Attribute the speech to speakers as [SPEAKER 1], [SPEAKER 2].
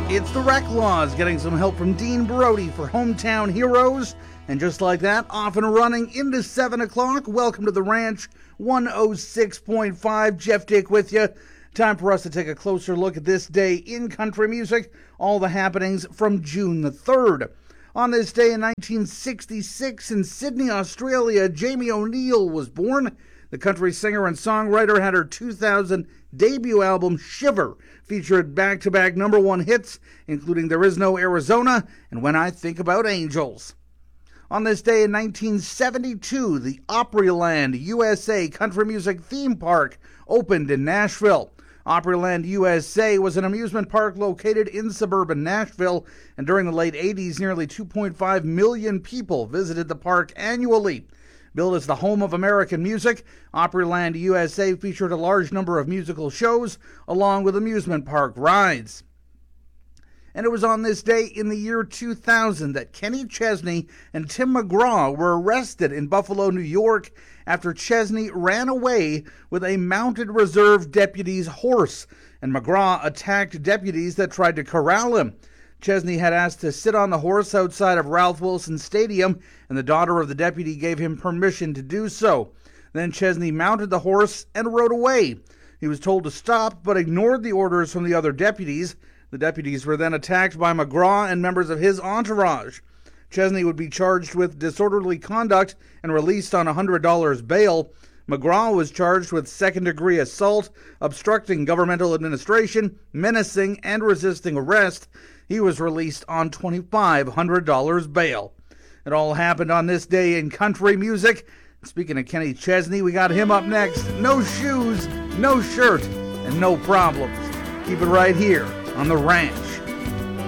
[SPEAKER 1] It's the Reclaws getting some help from Dean Brody for Hometown Heroes. And just like that, off and running into 7 o'clock. Welcome to the Ranch 106.5. Jeff Dick with you. Time for us to take a closer look at this day in country music. All the happenings from June the 3rd. On this day in 1966 in Sydney, Australia, Jamie O'Neill was born. The country singer and songwriter had her 2000 debut album, Shiver, featured back-to-back #1 hits, including There Is No Arizona and When I Think About Angels. On this day in 1972, the Opryland USA Country Music Theme Park opened in Nashville. Opryland USA was an amusement park located in suburban Nashville, and during the late 80s, nearly 2.5 million people visited the park annually. Billed as the home of American music, Opryland USA featured a large number of musical shows, along with amusement park rides. And it was on this day in the year 2000 that Kenny Chesney and Tim McGraw were arrested in Buffalo, New York, after Chesney ran away with a mounted reserve deputy's horse, and McGraw attacked deputies that tried to corral him. Chesney had asked to sit on the horse outside of Ralph Wilson Stadium, and the daughter of the deputy gave him permission to do so. Then Chesney mounted the horse and rode away. He was told to stop, but ignored the orders from the other deputies. The deputies were then attacked by McGraw and members of his entourage. Chesney would be charged with disorderly conduct and released on $100 bail. McGraw was charged with second-degree assault, obstructing governmental administration, menacing, and resisting arrest. He was released on $2,500 bail. It all happened on this day in country music. Speaking of Kenny Chesney, we got him up next. No shoes, no shirt, and no problems. Keep it right here on The Ranch.